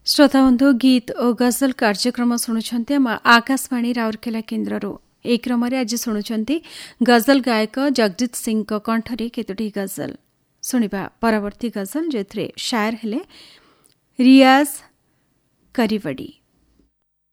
श्रोता बंधु गीत और गजल कार्यक्रम शुणुंट आकाशवाणी राउरकेला केन्द्र ए क्रम आज शुणुंट गजल गायक जगजीत सिंह कंठरे केतोटी गजल शुणा परवर्ती गजल जो शायर हेले रियाज करिवडी।